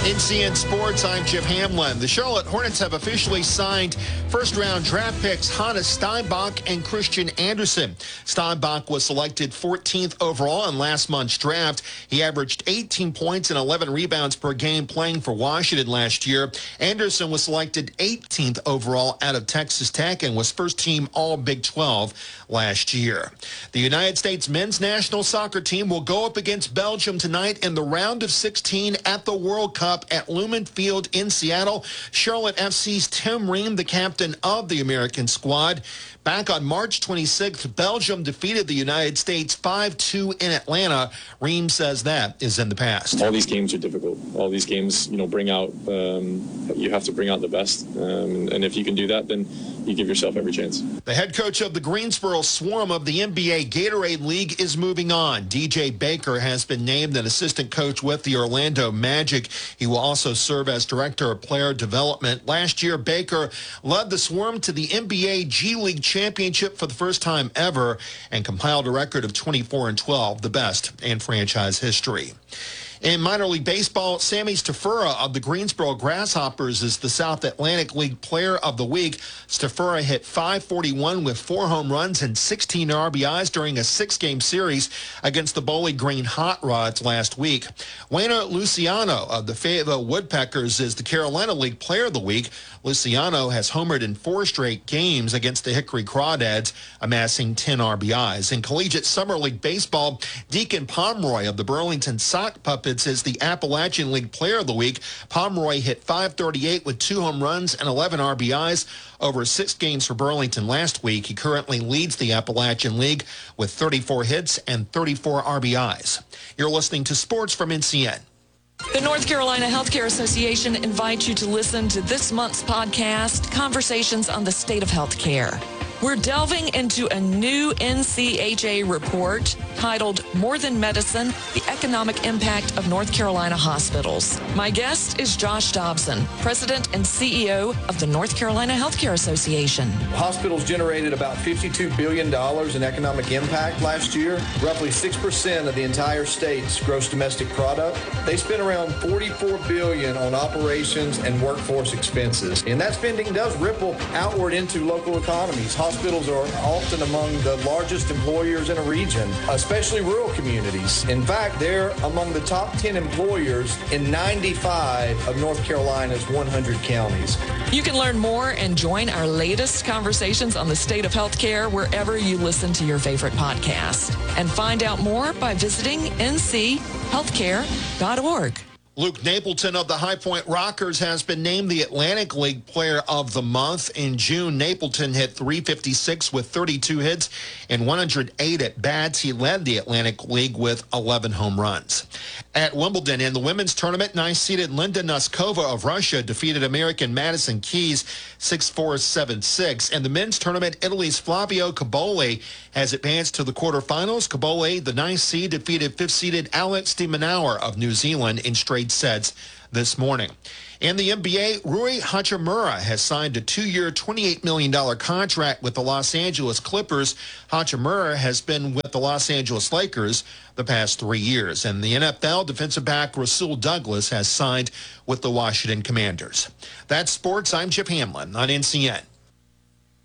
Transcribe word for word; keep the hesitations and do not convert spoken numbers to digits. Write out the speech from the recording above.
In C N Sports, I'm Jeff Hamlin. The Charlotte Hornets have officially signed first-round draft picks Hannes Steinbach and Christian Anderson. Steinbach was selected fourteenth overall in last month's draft. He averaged eighteen points and eleven rebounds per game playing for Washington last year. Anderson was selected eighteenth overall out of Texas Tech and was first-team All-Big twelve last year. The United States men's national soccer team will go up against Belgium tonight in the round of sixteen at the World Cup at Lumen Field in Seattle. Charlotte F C's Tim Ream, the captain of the American squad. Back on March twenty-sixth, Belgium defeated the United States five two in Atlanta. Ream says that is in the past. All these games are difficult. All these games, you know, bring out, um, you have to bring out the best. Um, and if you can do that, then you give yourself every chance. The head coach of the Greensboro Swarm of the N B A Gatorade League is moving on. D J Baker has been named an assistant coach with the Orlando Magic. He will also serve as director of player development. Last year, Baker led the Swarm to the N B A G League championship for the first time ever and compiled a record of twenty-four and twelve, the best in franchise history. In minor league baseball, Sammy Stafura of the Greensboro Grasshoppers is the South Atlantic League Player of the Week. Stafura hit five forty-one with four home runs and sixteen R B Is during a six-game series against the Bowling Green Hot Rods last week. Wayno Luciano of the Fayetteville Woodpeckers is the Carolina League Player of the Week. Luciano has homered in four straight games against the Hickory Crawdads, amassing ten R B Is. In collegiate summer league baseball, Deacon Pomeroy of the Burlington Sock Puppets is the Appalachian League Player of the Week. Pomeroy hit five thirty-eight with two home runs and eleven R B Is over six games for Burlington last week. He currently leads the Appalachian League with thirty-four hits and thirty-four R B Is. You're listening to Sports from N C N. The North Carolina Healthcare Association invites you to listen to this month's podcast, Conversations on the State of Healthcare. We're delving into a new N C H A report titled More Than Medicine, the Economic Impact of North Carolina Hospitals. My guest is Josh Dobson, President and C E O of the North Carolina Healthcare Association. Hospitals generated about fifty-two billion dollars in economic impact last year, roughly six percent of the entire state's gross domestic product. They spent around forty-four billion dollars on operations and workforce expenses, and that spending does ripple outward into local economies. Hospitals are often among the largest employers in a region, especially rural communities. In fact, they're among the top ten employers in ninety-five of North Carolina's one hundred counties. You can learn more and join our latest conversations on the state of healthcare wherever you listen to your favorite podcast. And find out more by visiting N C healthcare dot org. Luke Napleton of the High Point Rockers has been named the Atlantic League Player of the Month. In June, Napleton hit three fifty-six with thirty-two hits and one hundred eight at bats. He led the Atlantic League with eleven home runs. At Wimbledon, in the women's tournament, ninth-seeded Linda Noskova of Russia defeated American Madison Keys six four, seven six. In the men's tournament, Italy's Flavio Cabole has advanced to the quarterfinals. Cabole, the ninth seed, defeated fifth-seeded Alex de Minaur of New Zealand in straight sets this morning. In the N B A, Rui Hachimura has signed a two-year, twenty-eight million dollars contract with the Los Angeles Clippers. Hachimura has been with the Los Angeles Lakers the past three years. And the N F L, defensive back Rasul Douglas has signed with the Washington Commanders. That's sports. I'm Chip Hamlin on N C N.